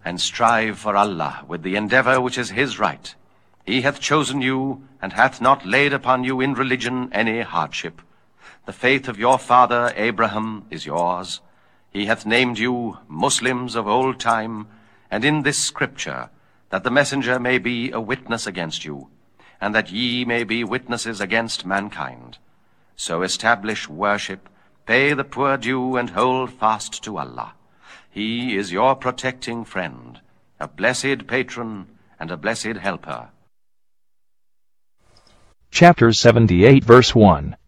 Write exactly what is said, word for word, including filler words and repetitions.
and strive for Allah with the endeavor which is his right. He hath chosen you, and hath not laid upon you in religion any hardship. The faith of your father Abraham is yours. He hath named you Muslims of old time, and in this scripture, that the messenger may be a witness against you, and that ye may be witnesses against mankind. So establish worship, pay the poor due, and hold fast to Allah. He is your protecting friend, a blessed patron, and a blessed helper. Chapter seventy-eight, verse one.